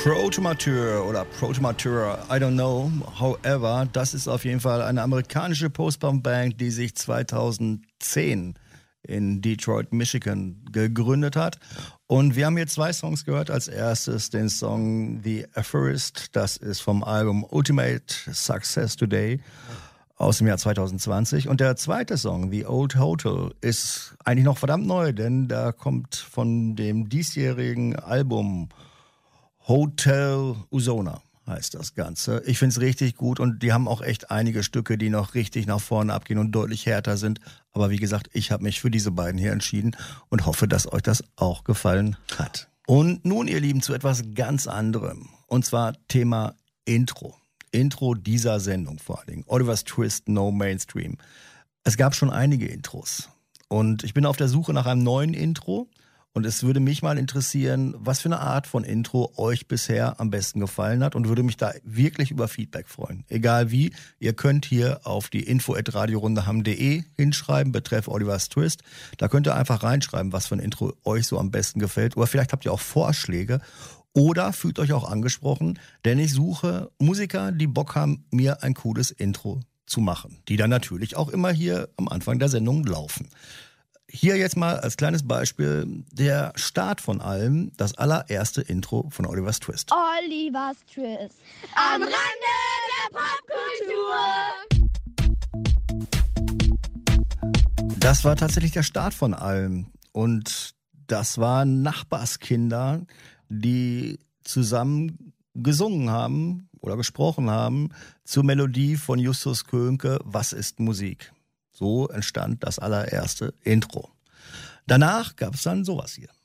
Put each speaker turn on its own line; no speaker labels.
Protomateur oder Protomateur, I don't know. However, das ist auf jeden Fall eine amerikanische Post-Punk-Band, die sich 2010 in Detroit, Michigan gegründet hat. Und wir haben hier 2 Songs gehört. Als erstes den Song The Aphorist. Das ist vom Album Ultimate Success Today aus dem Jahr 2020. Und der zweite Song, The Old Hotel, ist eigentlich noch verdammt neu, denn da kommt von dem diesjährigen Album Hotel Usona heißt das Ganze. Ich finde es richtig gut und die haben auch echt einige Stücke, die noch richtig nach vorne abgehen und deutlich härter sind. Aber wie gesagt, ich habe mich für diese beiden hier entschieden und hoffe, dass euch das auch gefallen hat. Und nun, ihr Lieben, zu etwas ganz anderem. Und zwar Thema Intro. Intro dieser Sendung vor allen Dingen. Oliver's Twist, No Mainstream. Es gab schon einige Intros. Und ich bin auf der Suche nach einem neuen Intro. Und es würde mich mal interessieren, was für eine Art von Intro euch bisher am besten gefallen hat und würde mich da wirklich über Feedback freuen. Egal wie, ihr könnt hier auf die info@radiorundeham.de hinschreiben, betreff Oliver's Twist. Da könnt ihr einfach reinschreiben, was für ein Intro euch so am besten gefällt. Oder vielleicht habt ihr auch Vorschläge oder fühlt euch auch angesprochen, denn ich suche Musiker, die Bock haben, mir ein cooles Intro zu machen. Die dann natürlich auch immer hier am Anfang der Sendung laufen. Hier jetzt mal als kleines Beispiel der Start von allem, das allererste Intro von Oliver's Twist.
Oliver's Twist. Am Rande der Popkultur.
Das war tatsächlich der Start von allem. Und das waren Nachbarskinder, die zusammen gesungen haben oder gesprochen haben zur Melodie von Justus Könke, Was ist Musik? So entstand das allererste Intro. Danach gab es dann sowas hier.